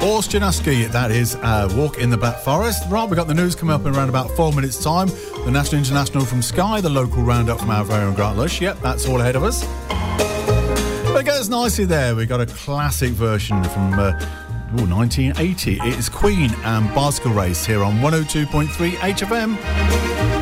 Urs Janoski, that is Walk in the Black Forest. Right, we've got the news coming up in around about 4 minutes' time. The National International from Sky, the local roundup from our very own Grant Lush. Yep, that's all ahead of us. But it goes nicely there. We've got a classic version from 1980. It is Queen and Bicycle Race here on 102.3 HFM.